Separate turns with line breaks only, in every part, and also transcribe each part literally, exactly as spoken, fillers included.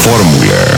Fórmula.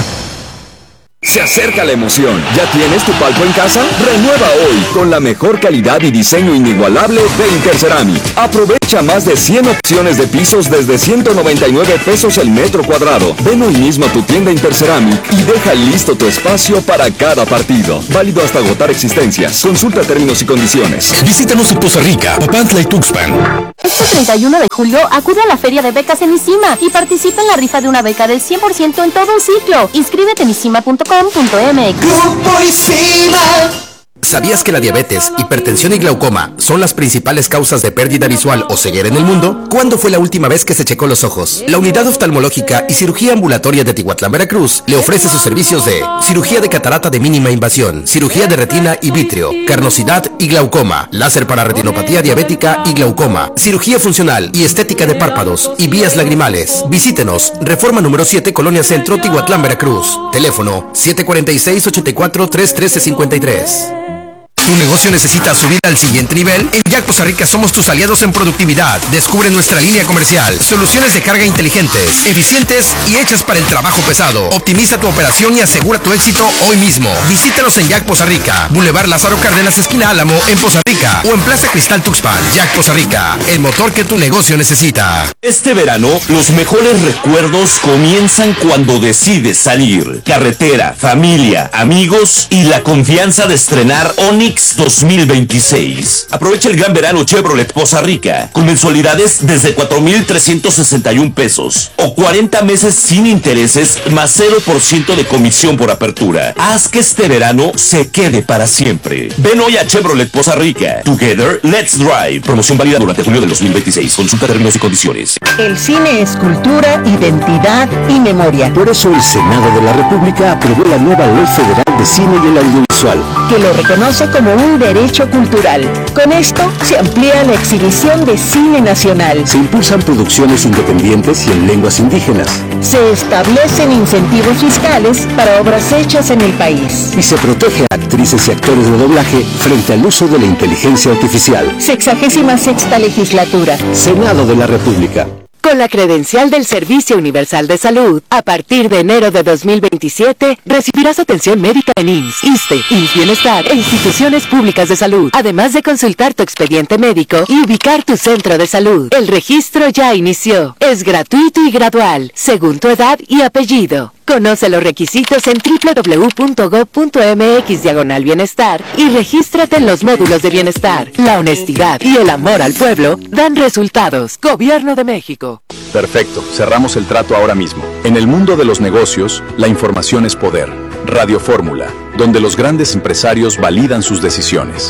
Se acerca la emoción. ¿Ya tienes tu palco en casa? Renueva hoy con la mejor calidad y diseño inigualable de Interceramic. Aprovecha más de cien opciones de pisos desde ciento noventa y nueve pesos el metro cuadrado. Ven hoy mismo a tu tienda Interceramic y deja listo tu espacio para cada partido. Válido hasta agotar existencias. Consulta términos y condiciones.
Visítanos en Poza Rica, Papantla y Tuxpan.
Este treinta y uno de julio acude a la Feria de Becas en ISIMA y participa en la rifa de una beca del cien por ciento en todo un ciclo. Inscríbete en isima punto com punto m x.
Grupo ISIMA.
¿Sabías que la diabetes, hipertensión y glaucoma son las principales causas de pérdida visual o ceguera en el mundo? ¿Cuándo fue la última vez que se checó los ojos? La Unidad Oftalmológica y Cirugía Ambulatoria de Tihuatlán, Veracruz, le ofrece sus servicios de cirugía de catarata de mínima invasión, cirugía de retina y vítreo, carnosidad y glaucoma, láser para retinopatía diabética y glaucoma, cirugía funcional y estética de párpados y vías lagrimales. Visítenos, Reforma número siete, Colonia Centro, Tihuatlán, Veracruz. Teléfono siete cuatro seis, ocho cuatro, tres uno tres cinco tres. ¿Tu negocio necesita subir al siguiente nivel? En Jack Poza Rica somos tus aliados en productividad. Descubre nuestra línea comercial. Soluciones de carga inteligentes, eficientes y hechas para el trabajo pesado. Optimiza tu operación y asegura tu éxito hoy mismo. Visítanos en Jack Poza Rica, Boulevard Lázaro Cárdenas, esquina Álamo, en Poza Rica, o en Plaza Cristal Tuxpan. Jack Poza Rica, el motor que tu negocio necesita.
Este verano, los mejores recuerdos comienzan cuando decides salir. Carretera, familia, amigos y la confianza de estrenar Onix dos mil veintiséis. Aprovecha el gran verano Chevrolet Poza Rica con mensualidades desde cuatro mil trescientos sesenta y un pesos o cuarenta meses sin intereses más cero por ciento de comisión por apertura. Haz que este verano se quede para siempre. Ven hoy a Chevrolet Poza Rica. Together, let's drive. Promoción válida durante junio del dos mil veintiséis. Consulta términos y condiciones.
El cine es cultura, identidad y memoria.
Por eso el Senado de la República aprobó la nueva Ley Federal de Cine y el Audiovisual,
que lo reconoce como un derecho cultural. Con esto se amplía la exhibición de cine nacional.
Se impulsan producciones independientes y en lenguas indígenas.
Se establecen incentivos fiscales para obras hechas en el país.
Y se protege a actrices y actores de doblaje frente al uso de la inteligencia artificial.
Sexagésima sexta legislatura.
Senado de la República.
Con la credencial del Servicio Universal de Salud, a partir de enero de dos mil veintisiete, recibirás atención médica en I M S S, ISSSTE, I M S S Bienestar e instituciones públicas de salud, además de consultar tu expediente médico y ubicar tu centro de salud. El registro ya inició. Es gratuito y gradual, según tu edad y apellido. Conoce los requisitos en doble u doble u doble u punto gob punto m x diagonal bienestar y regístrate en los módulos de bienestar. La honestidad y el amor al pueblo dan resultados. Gobierno de México.
Perfecto, cerramos el trato ahora mismo. En el mundo de los negocios, la información es poder. Radio Fórmula, donde los grandes empresarios validan sus decisiones.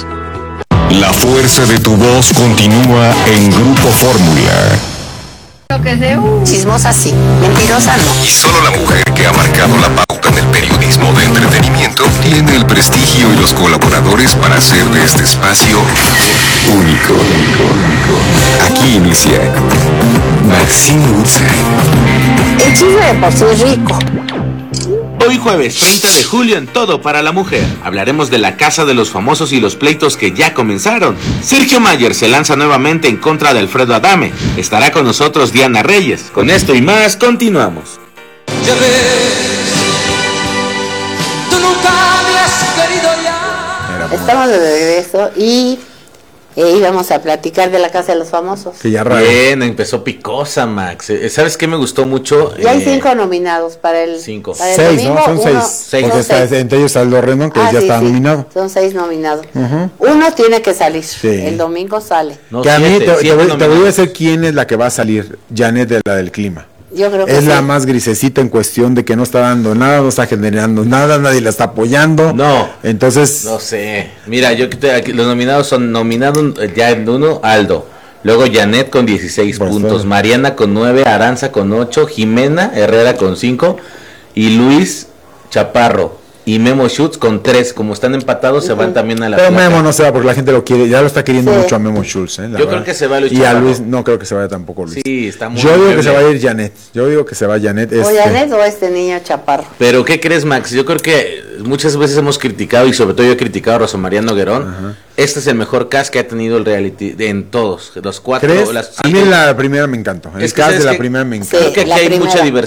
La fuerza de tu voz continúa en Grupo Fórmula.
Lo que sea, uh, chismosa sí, mentirosa no.
Y solo la mujer que ha marcado la pauta en el periodismo de entretenimiento tiene el prestigio y los colaboradores para hacer de este espacio único. Aquí inicia Maxine Woodside.
El chisme de por sí es rico.
Hoy jueves treinta de julio en Todo para la Mujer hablaremos de la Casa de los Famosos y los pleitos que ya comenzaron. Sergio Mayer se lanza nuevamente en contra de Alfredo Adame. Estará con nosotros Diana Reyes. Con esto y más continuamos.
Ya ves, tú nunca me has querido ya.
Estamos de regreso y eh, íbamos a platicar de la Casa de los Famosos.
Que ya Bien, empezó picosa, Max. ¿Sabes qué me gustó mucho?
Ya hay
eh,
cinco nominados para el,
cinco.
para el
seis,
domingo.
¿no? Son
Uno,
seis.
seis.
Porque
son
está,
seis.
entre ellos está el Renon, que
Ah,
ya
sí,
está
sí.
nominado.
Son seis nominados.
Uh-huh.
Uno tiene que salir.
Sí.
El domingo sale.
No,
que a mí
siete,
te, te
siete
voy, te voy a
nominados.
decir quién es la que va a salir. Janet, de la del clima.
Yo creo que
Es
sí.
la más grisecita en cuestión de que no está dando nada, no está generando nada, nadie la está apoyando.
No.
Entonces,
No sé. Mira, yo que te- aquí, los nominados son nominados eh, ya en uno, Aldo. Luego Janet con dieciséis
Pues,
puntos,
sí.
Mariana con nueve, Aranza con ocho, Jimena Herrera con cinco y Luis Chaparro y Memo Schutz con tres. Como están empatados, se van también a la
pero
placa.
Memo no se va porque la gente lo quiere, ya lo está queriendo
Sí.
mucho a Memo Schultz. ¿eh? La
Yo
verdad.
creo que se va Luis
Y a
Chaparro.
Luis, no creo que se vaya tampoco Luis.
Sí, está muy
Yo digo que
endeble.
se va a ir Janet. Yo digo que se va Janet.
O
este,
Janet o este niño Chaparro.
Pero ¿qué crees, Max? Yo creo que muchas veces hemos criticado, y sobre todo yo he criticado a Rosa María Noguerón.
Ajá.
Este es el mejor cast que ha tenido el reality de- en todos, los cuatro.
¿Crees?
Las
A mí
cinco.
la primera me encantó. El
Es que
cast
sabes
de la
que-
primera me
Sí.
encantó.
Creo que aquí
la
hay
primera.
mucha diversión.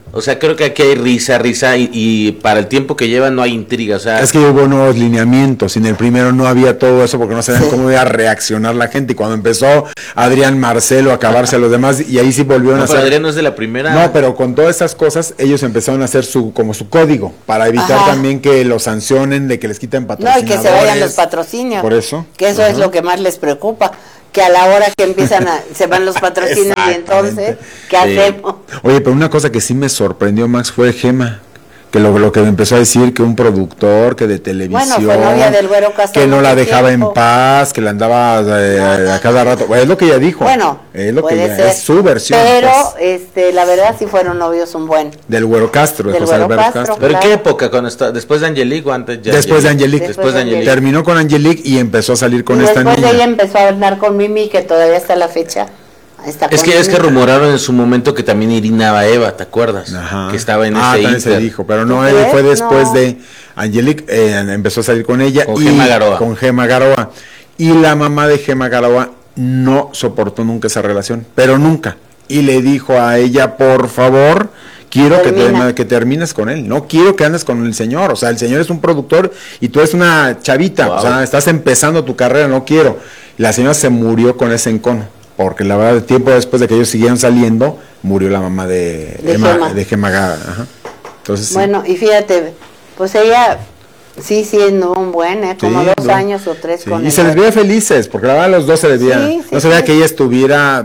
O sea, creo que aquí hay risa, risa y, y para el tiempo que llevan no hay intriga, o sea...
Es que hubo nuevos lineamientos, en el primero no había todo eso porque no sabían sí. cómo iba a reaccionar la gente, y cuando empezó Adrián Marcelo a acabarse a los demás, y ahí sí volvieron
no,
a hacer...
pero Adrián no es de la primera...
No, pero con todas esas cosas, ellos empezaron a hacer su como su código, para evitar Ajá. también que los sancionen, de que les quiten patrocinadores.
No, y que se vayan los patrocinios.
Por eso.
Que eso Ajá. es lo que más les preocupa. Que a la hora que empiezan a, se van los patrocinios y entonces, ¿qué sí. hacemos?
Oye, pero una cosa que sí me sorprendió, Max, fue Gema, que lo, lo que me empezó a decir, que un productor, que de televisión,
bueno, fue novia del Güero Castro,
que no la dejaba tiempo. en paz, que la andaba eh, no, no, a cada rato, bueno, es lo que ella dijo,
bueno,
es lo
puede
que ella,
ser,
es su versión,
pero
pues.
este, la verdad sí fueron novios un buen.
Del Güero Castro, de
del
José
Güero
Alberto
Castro,
Castro.
¿Pero en qué época? Cuando está, ¿Después de Angelique o antes?
Ya después de Angelique.
Después de Angelique.
Terminó con Angelique y empezó a salir con
y
esta niña.
Después de ella empezó a andar con Mimi, que todavía está la fecha. Está
es que es que rumoraron en su momento que también Irina a Eva, ¿te acuerdas?
Ajá.
Que estaba en
ah,
ese
también se dijo, pero no, él fue después no. de Angelique, eh, empezó a salir con ella
con
y
Gema Garoa.
con Gema Garoa. Y la mamá de Gema Garoa no soportó nunca esa relación, pero nunca. Y le dijo a ella, por favor, quiero que, te, que termines con él, no quiero que andes con el señor, o sea, el señor es un productor y tú eres una chavita, wow. o sea, estás empezando tu carrera, no quiero. La señora se murió con ese encono. Porque la verdad, tiempo después de que ellos siguieron saliendo, murió la mamá de,
de
Emma,
Gema.
de Gema Gara. Ajá. Entonces,
bueno, sí. y fíjate, pues ella sí, sí, no un buen, ¿eh? como sí, dos no. años o tres
sí.
con
Y
él.
se les veía felices, porque la verdad los dos se les veía,
sí, sí,
no se veía
sí.
que ella estuviera,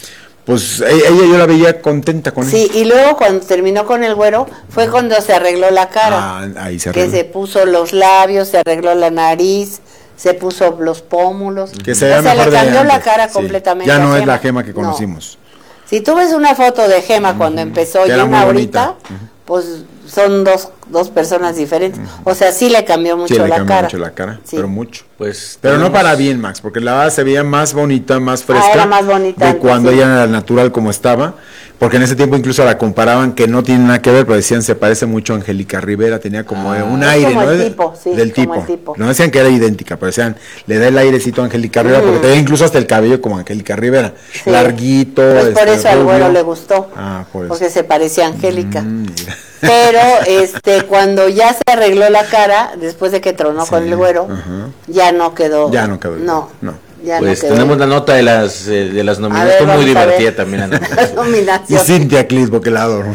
pues ella yo la veía contenta con él.
Sí, y luego cuando terminó con el Güero, fue cuando se arregló la cara.
Ah, ahí se arregló.
Que se puso los labios, se arregló la nariz, se puso los pómulos,
que se,
o sea, le cambió la
antes.
cara
sí.
completamente.
Ya no
a
es la Gema que conocimos.
No. Si tú ves una foto de Gema uh-huh. cuando empezó y una ahorita, uh-huh. pues son dos, dos personas diferentes. Uh-huh. O sea, sí le cambió mucho
sí, le
la
cambió
cara.
mucho la cara,
sí.
pero mucho.
Pues,
pero
tenemos...
no para bien, Max, porque la verdad se veía más bonita, más fresca
ah, era más bonita
de
antes,
cuando
sí.
ella era natural como estaba. Porque en ese tiempo incluso la comparaban, que no tiene nada que ver, pero decían se parece mucho a Angélica Rivera, tenía como ah, un aire,
como
¿no?
El tipo, sí,
del tipo.
El tipo.
No decían que era idéntica, pero decían, le da el airecito a Angélica Rivera, mm. porque tenía incluso hasta el cabello como Angélica Rivera, sí. larguito.
Pues por
este,
eso al Güero le gustó,
ah, por eso.
porque se parecía a Angélica.
Mm,
pero este cuando ya se arregló la cara, después de que tronó sí, con el Güero, uh-huh. ya no quedó.
Ya no quedó.
No.
no.
Ya
pues
no
tenemos la nota de las eh, de las nominaciones, fue muy divertida también la
nominación.
Y Cintia Clitbo, que la adoro.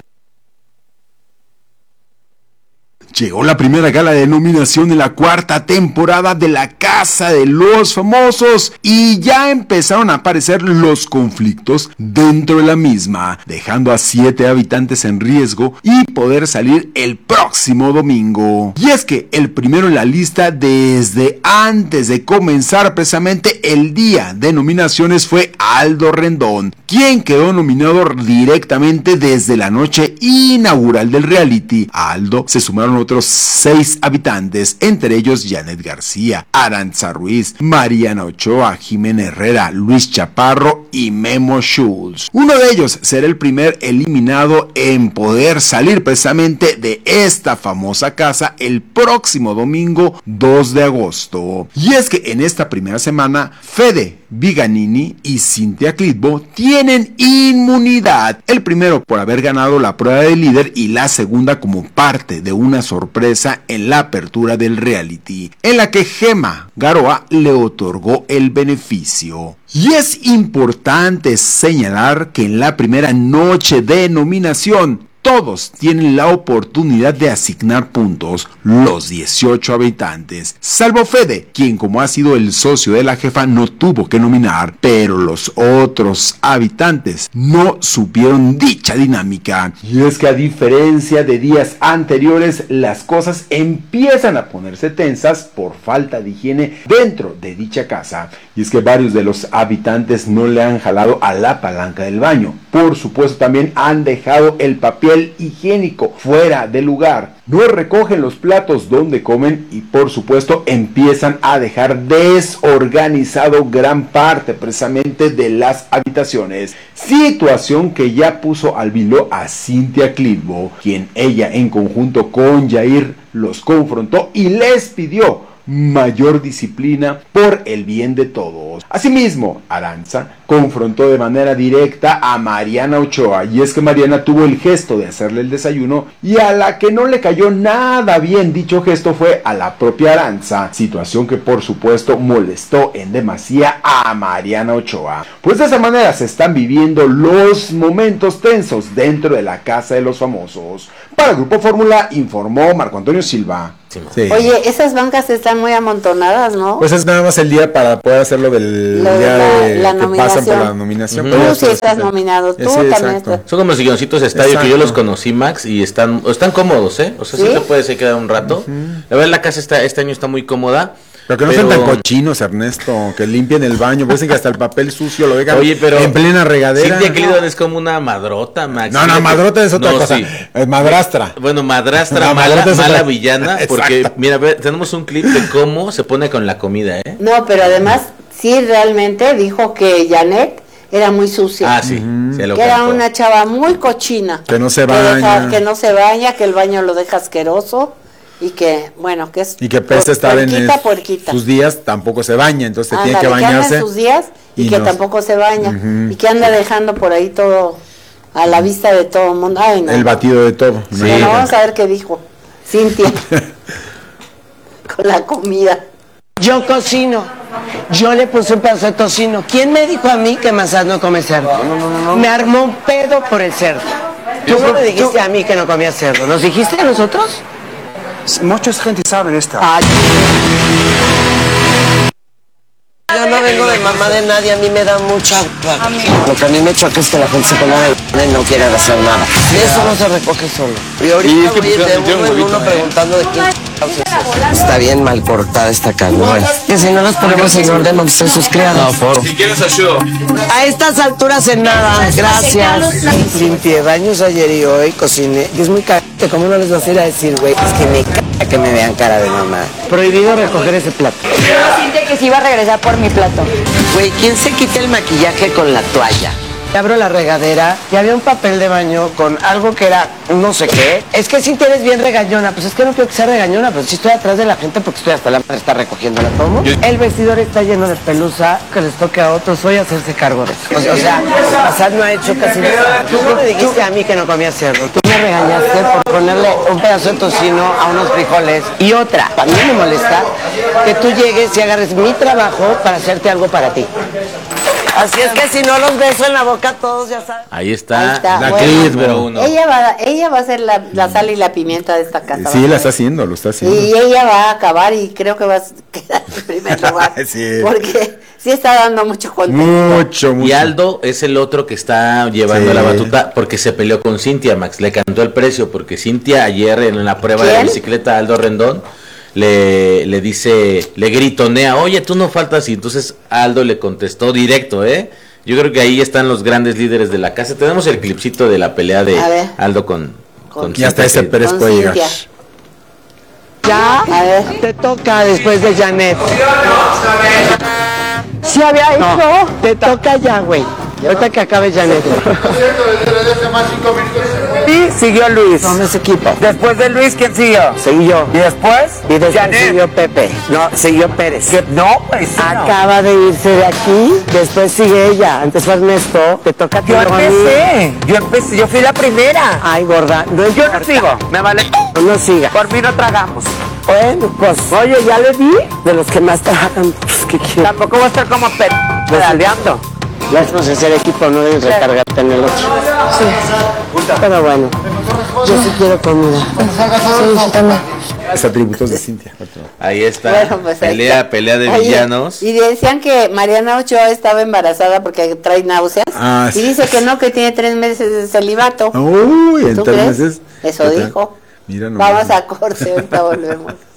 Llegó la primera gala de nominación en la cuarta temporada de La Casa de los Famosos y ya empezaron a aparecer los conflictos dentro de la misma, dejando a siete habitantes en riesgo y poder salir el próximo domingo. Y es que el primero en la lista desde antes de comenzar precisamente el día de nominaciones fue Aldo Rendón, quien quedó nominado directamente desde la noche inaugural del reality. A Aldo se sumaron otros seis habitantes, entre ellos Janet García, Aranza Ruiz, Mariana Ochoa, Jimena Herrera, Luis Chaparro y Memo Schultz. Uno de ellos será el primer eliminado en poder salir precisamente de esta famosa casa el próximo domingo dos de agosto. Y es que en esta primera semana, Fede Viganini y Cintia Clitbo tienen inmunidad. El primero por haber ganado la prueba de líder y la segunda como parte de una sorpresa en la apertura del reality, en la que Gema Garoa le otorgó el beneficio. Y es importante señalar que en la primera noche de nominación todos tienen la oportunidad de asignar puntos, los dieciocho habitantes, salvo Fede, quien como ha sido el socio de la jefa no tuvo que nominar, pero los otros habitantes no supieron dicha dinámica. Y es que a diferencia de días anteriores, las cosas empiezan a ponerse tensas por falta de higiene dentro de dicha casa. Y es que varios de los habitantes no le han jalado a la palanca del baño. Por supuesto también han dejado el papel higiénico fuera del lugar, no recogen los platos donde comen y por supuesto empiezan a dejar desorganizado gran parte precisamente de las habitaciones, situación que ya puso al vilo a Cintia Clitbo, quien ella en conjunto con Jair los confrontó y les pidió mayor disciplina por el bien de todos. Asimismo, Arantxa confrontó de manera directa a Mariana Ochoa, y es que Mariana tuvo el gesto de hacerle el desayuno, y a la que no le cayó nada bien dicho gesto fue a la propia Arantxa, situación que por supuesto molestó en demasía a Mariana Ochoa. Pues de esa manera se están viviendo los momentos tensos dentro de la casa de los famosos. Para el Grupo Fórmula informó Marco Antonio Silva.
Sí. Oye, esas bancas están muy amontonadas, ¿no?
Pues es nada más el día para poder hacerlo del
Lo de
día
la-
de
la
que pasan por la nominación.
Tú
pero ya
sí
después
estás
quitan.
nominado, tú
Sí,
también
exacto.
estás.
Son como los silloncitos de estadio que yo
Exacto.
los conocí, Max, y están están cómodos, ¿eh? O sea, sí,
¿Sí?
te puedes quedar un rato. La verdad, la casa está, este año está muy cómoda.
Pero que no sean tan cochinos, Ernesto, que limpien el baño, parece que hasta el papel sucio lo dejan
Oye, pero
en plena regadera.
Cintia Clidon es como una madrota, Max.
No, no,
Fíjate-
madrota es otra
No,
cosa.
sí.
Es madrastra.
Bueno, madrastra,
No,
mala,
madrastra es
mala
otra-
villana, porque mira, ve, tenemos un clip de cómo se pone con la comida, ¿eh?
No, pero además sí realmente dijo que Janet era muy sucia.
Ah, sí, se lo
que era
cantó.
una chava muy cochina.
Que no se
que, deja-
baña.
que no se baña, que el baño lo deja asqueroso y que, bueno, que es
Y que pese estar en
puerquita,
el-
puerquita.
sus días, tampoco se baña, entonces
Ándale,
tiene que
anda
bañarse.
en sus días y,
y
que
no-
tampoco se baña
Ujú.
y que anda dejando por ahí todo a la vista de todo el mundo. Ay, no.
El batido de todo.
Sí, bueno, vamos a ver qué dijo Cintia con la comida.
Yo cocino. Yo le puse un pedazo de tocino. ¿Quién me dijo a mí que Mazás no come cerdo? Me armó un pedo por el cerdo. Tú no me dijiste a mí que no comía cerdo. ¿Nos dijiste a nosotros?
Mucha gente sabe esto.
Yo no vengo de mamá de nadie, a mí me da mucha... Lo que a mí me choca es que la gente se pone de y no quiere hacer nada. Y eso no se recoge solo. Y ahorita
Y es que
voy a ir de
pusieron
uno en
huevito,
uno
¿eh?
preguntando de quién causa es eso. Está bien mal cortada esta carne. Que si no nos ponemos en orden, vamos a ser sus criados.
Si quieres ayuda.
A estas alturas en nada, gracias. Limpié baños ayer y hoy, cociné. Y es muy caro. ¿Cómo no les vas a ir a decir, güey? Es que me caga que me vean cara de mamá. Prohibido recoger ese plato.
Siente que sí iba a regresar por mi plato.
Güey, ¿quién se quita el maquillaje con la toalla? Abro la regadera y había un papel de baño con algo que era no sé qué. Es que si te eres bien regañona, pues es que no quiero que sea regañona, pero sí estoy atrás de la gente porque estoy hasta la madre está recogiendo la tomo. El vestidor está lleno de pelusa, que les toque a otros hoy hacerse cargo de eso. O sea, o sea, Mazás no ha hecho casi nada. Tú no me dijiste a mí que no comía cerdo. Tú me regañaste por ponerle un pedazo de tocino a unos frijoles. Y otra, a mí me molesta que tú llegues y agarres mi trabajo para hacerte algo para ti. Así es que si no los beso en la boca todos ya saben.
Ahí está,
Ahí está,
la
bueno.
actriz número uno.
Ella va, ella va a ser la, la sal y la pimienta de esta casa.
Sí,
¿va?
la está haciendo, lo está haciendo.
Y ella va a acabar y creo que va a quedar en primer lugar.
Sí.
Porque sí está dando mucho contenido.
Mucho, mucho.
Y Aldo es el otro que está llevando
Sí.
la batuta porque se peleó con Cintia, Max. Le cantó el precio porque Cintia ayer en la prueba de
¿Quién?
bicicleta, Aldo Rendón, le, le dice, le gritonea, oye, tú no faltas. Y entonces Aldo le contestó directo, ¿eh? Yo creo que ahí están los grandes líderes de la casa. Tenemos el clipcito de la pelea de
A ver.
Aldo con, con
Y hasta ese Pérez
Con
puede llegar.
Cintia.
Ya,
A ver.
te toca después de Janet.
Sí había hecho.
No, te toca ya, güey. Ahorita que acabe Janet.
Y siguió Luis.
No, no se equipo.
Después de Luis, ¿quién siguió?
Seguí yo.
¿Y después?
Y después
Janet.
siguió Pepe. No, siguió Pérez.
¿Qué? No, pues sí, no.
Acaba de irse de aquí. Después sigue ella. Antes fue Ernesto. Te toca a ti,
Yo
luego a mí.
empecé. Yo empecé. Yo fui la primera.
Ay, gorda. No
Yo
importa.
no sigo. Me vale.
No, no siga.
Por mí no tragamos.
Bueno, pues, oye, ya le di. De los que más trabajan, pues, ¿qué quieres?
Tampoco voy a estar como pe... pedaleando.
Ya estamos en ser equipo, no debes recargarte en el otro. Sí. Pero bueno, yo sí quiero comida. Sí, sí, también.
Es atributos de Cintia.
Ahí está,
Bueno, pues ahí
pelea,
está.
pelea de
Oye,
villanos.
Y decían que Mariana Ochoa estaba embarazada porque trae náuseas.
Ah,
y
sí.
dice que no, que tiene tres meses de celibato.
Uy, en
¿Tú
tres
crees?
meses.
Eso
¿Qué tal?
dijo.
Mira nomás.
Vamos a corte, ahorita volvemos.